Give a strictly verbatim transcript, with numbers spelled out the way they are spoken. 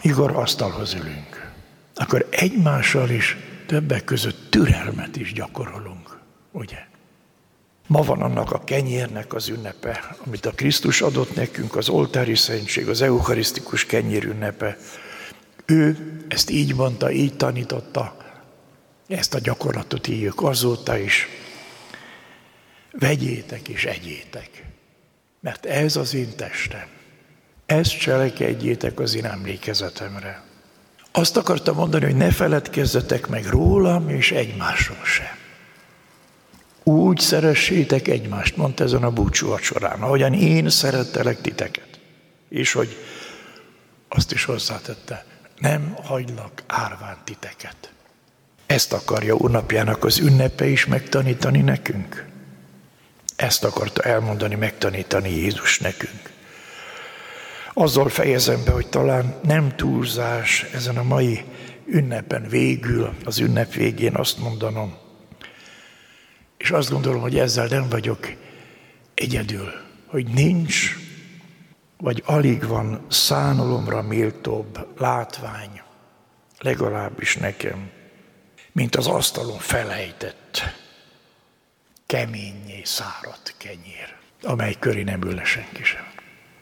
mikor asztalhoz ülünk, akkor egymással is többek között türelmet is gyakorolunk, ugye? Ma van annak a kenyérnek az ünnepe, amit a Krisztus adott nekünk, az oltári szentség, az eucharisztikus kenyér ünnepe. Ő ezt így mondta, így tanította, ezt a gyakorlatot éljük azóta is. Vegyétek és egyétek, mert ez az én testem. Ezt cselekedjétek az én emlékezetemre. Azt akartam mondani, hogy ne feledkezzetek meg rólam és egymásról sem. Úgy szeressétek egymást, mondta ezen a búcsú vacsorán, ahogyan én szerettelek titeket. És hogy azt is hozzátette, nem hagylak árván titeket. Ezt akarja úrnapjának az ünnepe is megtanítani nekünk. Ezt akarta elmondani, megtanítani Jézus nekünk. Azzal fejezem be, hogy talán nem túlzás ezen a mai ünnepen végül, az ünnep végén azt mondanom, és azt gondolom, hogy ezzel nem vagyok egyedül, hogy nincs, vagy alig van szánalomra méltóbb látvány, legalábbis nekem, mint az asztalon felejtett, keményé száradt kenyér, amely köré nem ül le senki sem.